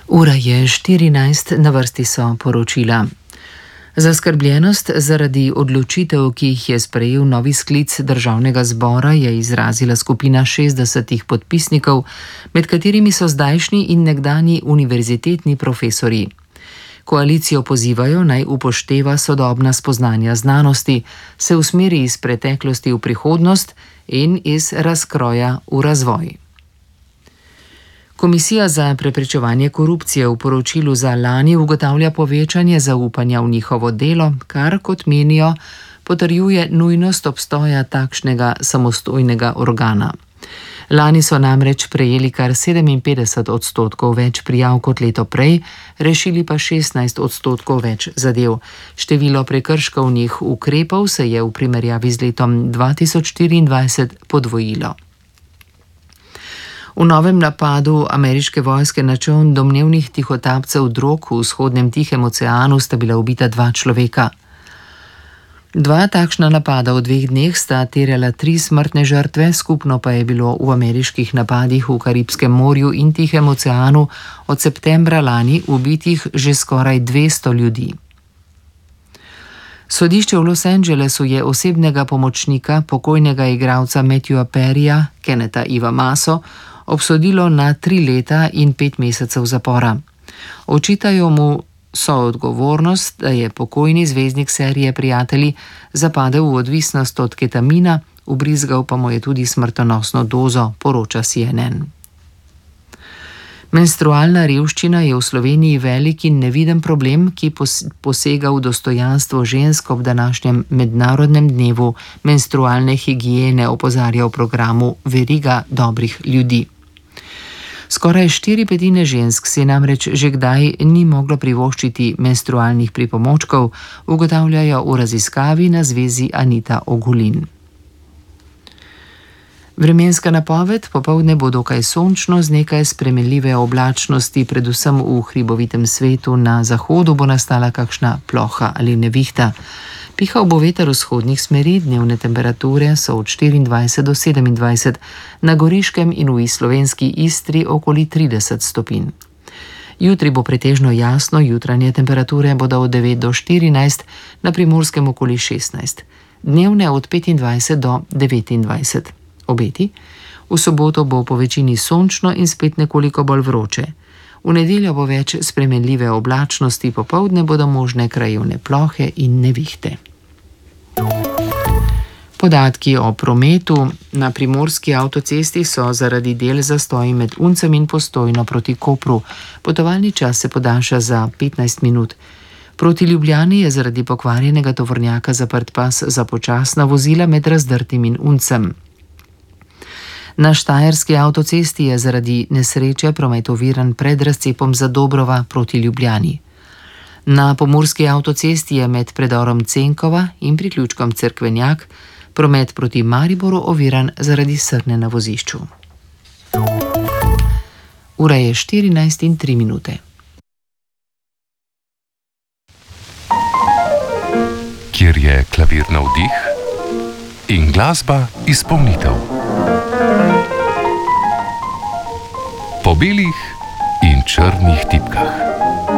Ura je 14, na vrsti so poročila. Zaskrbljenost zaradi odločitev, ki jih je sprejel novi sklic državnega zbora, je izrazila skupina 60 podpisnikov, med katerimi so zdajšnji in nekdanji univerzitetni profesorji. Koalicijo pozivajo, naj upošteva sodobna spoznanja znanosti, se usmeri iz preteklosti v prihodnost in iz razkroja v razvoj. Komisija za preprečevanje korupcije v poročilu za lani ugotavlja povečanje zaupanja v njihovo delo, kar, kot menijo, potrjuje nujnost obstoja takšnega samostojnega organa. Lani so namreč prejeli kar 57% več prijav kot leto prej, rešili pa 16% več zadev. Število prekrškovnih ukrepov se je v primerjavi z letom 2024 podvojilo. V novem napadu ameriške vojske na čoln domnevnih tihotapcev drog v vzhodnem Tihem oceanu sta bila ubita 2 človeka. 2 takšna napada v 2 dneh sta terjala 3 smrtne žrtve, skupno pa je bilo v ameriških napadih v Karibskem morju in Tihem oceanu od septembra lani ubitih že skoraj 200 ljudi. Sodišče v Los Angelesu je osebnega pomočnika pokojnega igralca Matthewa Perryja, Kennetha Eva Maso, obsodilo na 3 leta in 5 mesecev zapora. Očitajo mu soodgovornost, da je pokojni zvezdnik serije Prijatelji zapadel v odvisnost od ketamina, ubrizgal pa mu je tudi smrtonosno dozo, poroča CNN. Menstrualna revščina je v Sloveniji velik in neviden problem, ki posega v dostojanstvo žensk ob današnjem mednarodnem dnevu menstrualne higiene, opozarja v programu Veriga dobrih ljudi. Skoraj 4/5 žensk si namreč že kdaj ni moglo privoščiti menstrualnih pripomočkov, ugotavljajo v raziskavi na zvezi Anita Ogulin. Vremenska napoved: popoldne bo dokaj sončno z nekaj spremenljive oblačnosti, predvsem v hribovitem svetu. Na zahodu bo nastala kakšna ploha ali nevihta. Pihal bo veter vzhodnih smeri, dnevne temperature so od 24 do 27, na Goriškem in v slovenski Istri okoli 30 stopinj. Jutri bo pretežno jasno, jutranje temperature bodo od 9 do 14, na Primorskem okoli 16, dnevne od 25 do 29. Obeti: v soboto bo po večini sončno in spet nekoliko bolj vroče. V nedeljo bo več spremenljive oblačnosti, popoldne bodo možne krajevne plohe in nevihte. Podatki o prometu. Na primorski avtocesti so zaradi del zastoji med Uncem in Postojno proti Kopru. Potovalni čas se podaljša za 15 minut. Proti Ljubljani je zaradi pokvarjenega tovornjaka zaprt pas za počasna vozila med Razdrtim in Uncem. Na štajerski avtocesti je zaradi nesreče promet oviran pred razcepom Zadobrova proti Ljubljani. Na pomurski avtocesti je med predorom Cenkova in priključkom Cerkvenjak promet proti Mariboru oviran zaradi srne na vozišču. Ura je 14:03. Kjer je klavir navdih in glasba izpolnitev. Po belih in črnih tipkah.